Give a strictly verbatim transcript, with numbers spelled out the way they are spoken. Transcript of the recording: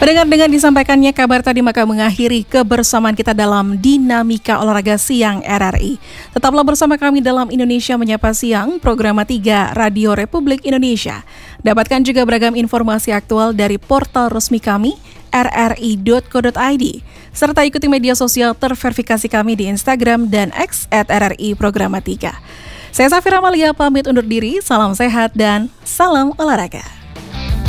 Pendengar, dengan disampaikannya kabar tadi maka mengakhiri kebersamaan kita dalam Dinamika Olahraga Siang R R I. Tetaplah bersama kami dalam Indonesia Menyapa Siang, program tiga Radio Republik Indonesia. Dapatkan juga beragam informasi aktual dari portal resmi kami r r i dot co dot i d, serta ikuti media sosial terverifikasi kami di Instagram dan X at r r i programa tiga. Saya Safira Malia pamit undur diri, salam sehat dan salam olahraga.